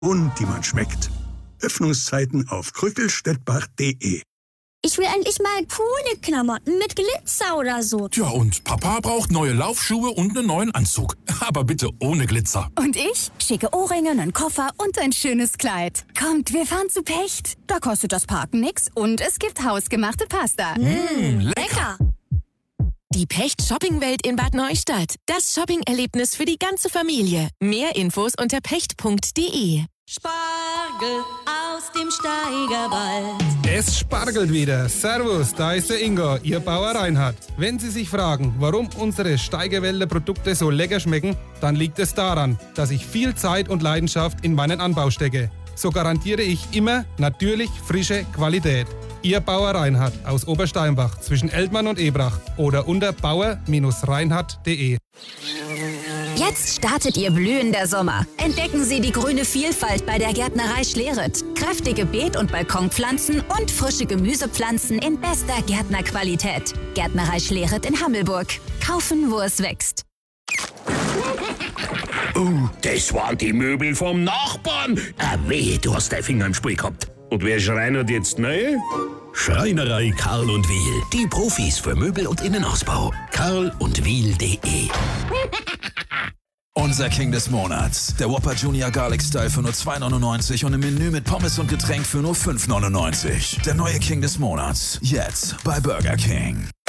und die man schmeckt. Öffnungszeiten auf krückelstettbach.de. Ich will endlich mal coole Klamotten mit Glitzer oder so. Tja, und Papa braucht neue Laufschuhe und einen neuen Anzug. Aber bitte ohne Glitzer. Und ich? Schicke Ohrringe, einen Koffer und ein schönes Kleid. Kommt, wir fahren zu Pecht. Da kostet das Parken nix und es gibt hausgemachte Pasta. Lecker! Die Pecht Shoppingwelt in Bad Neustadt. Das Shopping-Erlebnis für die ganze Familie. Mehr Infos unter pecht.de. Spargel aus dem Steigerwald. Es spargelt wieder. Servus, da ist der Ingo, Ihr Bauer Reinhard. Wenn Sie sich fragen, warum unsere Steigerwälder Produkte so lecker schmecken, dann liegt es daran, dass ich viel Zeit und Leidenschaft in meinen Anbau stecke. So garantiere ich immer natürlich frische Qualität. Ihr Bauer Reinhard aus Obersteinbach zwischen Eltmann und Ebrach oder unter bauer-reinhardt.de. Jetzt startet Ihr blühender Sommer. Entdecken Sie die grüne Vielfalt bei der Gärtnerei Schleret. Kräftige Beet- und Balkonpflanzen und frische Gemüsepflanzen in bester Gärtnerqualität. Gärtnerei Schleret in Hammelburg. Kaufen, wo es wächst. Oh, das waren die Möbel vom Nachbarn. Wehe, du hast deinen Finger im Spiel gehabt. Und wer schreinert jetzt neu? Schreinerei Karl und Wiel. Die Profis für Möbel und Innenausbau. karlundwiel.de. Unser King des Monats. Der Whopper Junior Garlic Style für nur 2,99 und im Menü mit Pommes und Getränk für nur 5,99. Der neue King des Monats. Jetzt bei Burger King.